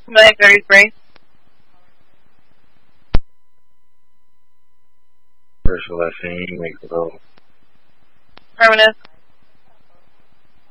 $1,033,000. First left hand, make the roll. Affirmative.